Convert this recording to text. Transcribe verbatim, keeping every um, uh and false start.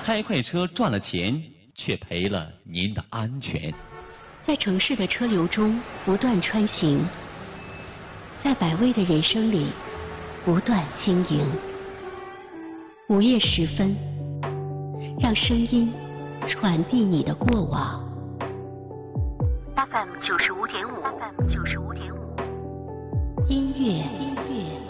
开快车赚了钱，却赔了您的安全。 在城市的车流中不断穿行，在百味的人生里不断经营。午夜时分，让声音传递你的过往。F M 九十五点五，F M 九十五点五，音乐。